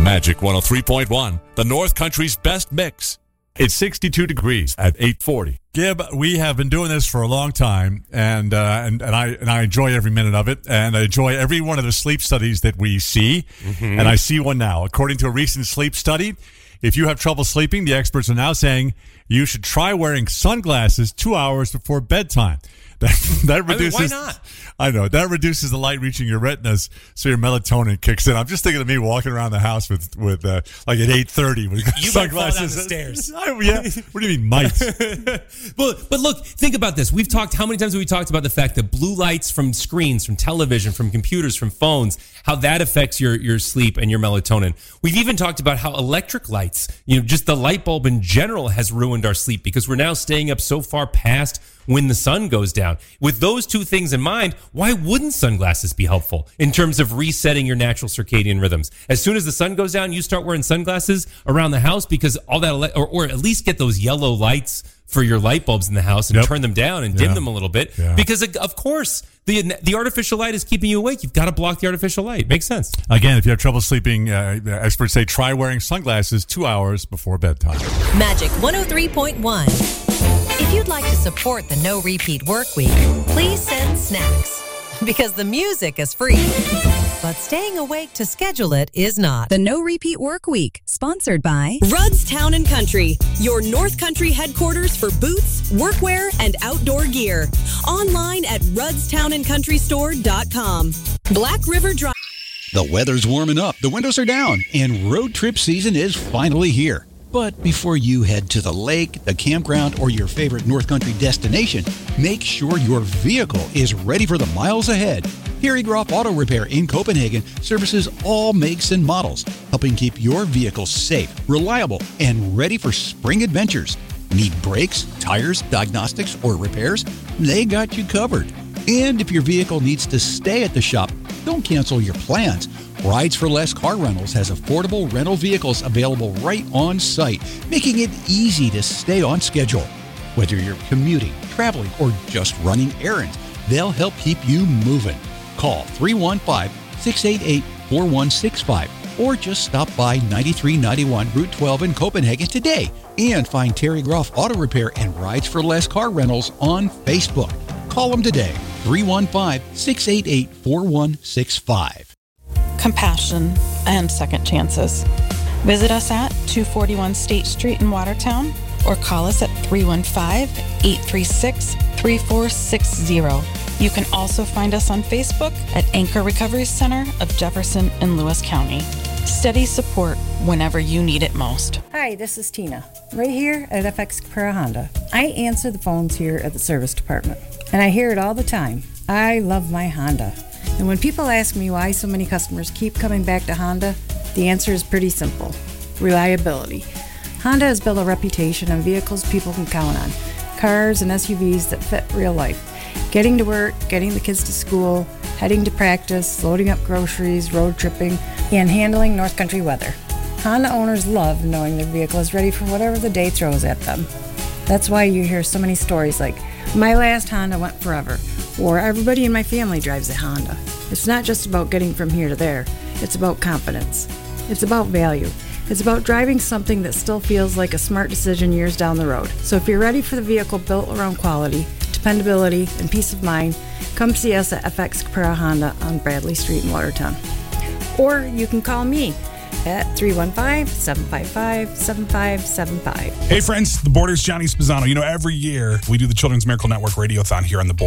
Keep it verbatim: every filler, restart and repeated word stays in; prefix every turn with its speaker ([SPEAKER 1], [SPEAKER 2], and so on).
[SPEAKER 1] Magic one oh three point one, the North Country's best mix. It's sixty-two degrees at eight forty.
[SPEAKER 2] Gib, we have been doing this for a long time, and uh, and and I and I enjoy every minute of it, and I enjoy every one of the sleep studies that we see, mm-hmm. and I see one now. According to a recent sleep study, if you have trouble sleeping, the experts are now saying you should try wearing sunglasses two hours before bedtime. That, that reduces.
[SPEAKER 3] I mean, why not?
[SPEAKER 2] I know that reduces the light reaching your retinas, so your melatonin kicks in. I'm just thinking of me walking around the house with with uh, like at eight thirty with
[SPEAKER 3] you
[SPEAKER 2] sunglasses.
[SPEAKER 3] Might fall down the stairs.
[SPEAKER 2] I, yeah. What do you mean, might?
[SPEAKER 3] Well, but look, think about this. We've talked. How many times have we talked about the fact that blue lights from screens, from television, from computers, from phones, how that affects your your sleep and your melatonin? We've even talked about how electric lights, you know, just the light bulb in general, has ruined our sleep because we're now staying up so far past when the sun goes down. With those two things in mind, why wouldn't sunglasses be helpful in terms of resetting your natural circadian rhythms? As soon as the sun goes down, you start wearing sunglasses around the house because all that, or, or at least get those yellow lights for your light bulbs in the house and yep. turn them down and dim yeah. them a little bit. Yeah. Because of course, the the artificial light is keeping you awake. You've got to block the artificial light. Makes sense.
[SPEAKER 2] Again, if you have trouble sleeping, uh, experts say try wearing sunglasses two hours before bedtime.
[SPEAKER 4] Magic one oh three point one. If you'd like to support the No Repeat Work Week, please send snacks because the music is free. But staying awake to schedule it is not.
[SPEAKER 5] The No Repeat Work Week, sponsored by
[SPEAKER 6] Rudd's Town and Country, your North Country headquarters for boots, workwear, and outdoor gear. Online at rudds town and country store dot com. Black River Drive.
[SPEAKER 7] The weather's warming up, the windows are down, and road trip season is finally here. But before you head to the lake, the campground, or your favorite North Country destination, make sure your vehicle is ready for the miles ahead. Terry Groff Auto Repair in Copenhagen services all makes and models, helping keep your vehicle safe, reliable, and ready for spring adventures. Need brakes, tires, diagnostics, or repairs? They got you covered. And if your vehicle needs to stay at the shop, don't cancel your plans. Rides for Less Car Rentals has affordable rental vehicles available right on site, making it easy to stay on schedule. Whether you're commuting, traveling, or just running errands, they'll help keep you moving. Call three one five, six eight eight, four one six five or just stop by ninety-three ninety-one Route twelve in Copenhagen today and find Terry Groff Auto Repair and Rides for Less Car Rentals on Facebook. Call them today, three one five, six eight eight, four one six five.
[SPEAKER 8] Compassion, and second chances. Visit us at two forty-one State Street in Watertown or call us at three one five, eight three six, three four six zero. You can also find us on Facebook at Anchor Recovery Center of Jefferson and Lewis County. Steady support whenever you need it most.
[SPEAKER 9] Hi, this is Tina, right here at F X Capera Honda. I answer the phones here at the service department, and I hear it all the time. I love my Honda. And when people ask me why so many customers keep coming back to Honda, the answer is pretty simple. Reliability. Honda has built a reputation on vehicles people can count on. Cars and S U Vs that fit real life. Getting to work, getting the kids to school, heading to practice, loading up groceries, road tripping, and handling North Country weather. Honda owners love knowing their vehicle is ready for whatever the day throws at them. That's why you hear so many stories like, my last Honda went forever, or everybody in my family drives a Honda. It's not just about getting from here to there. It's about confidence. It's about value. It's about driving something that still feels like a smart decision years down the road. So if you're ready for the vehicle built around quality, dependability, and peace of mind, come see us at F X Capera Honda on Bradley Street in Watertown. Or you can call me at three one five, seven five five, seven five seven five.
[SPEAKER 10] Hey friends, the Border's Johnny Spizzano. You know, every year we do the Children's Miracle Network Radiothon here on the Border.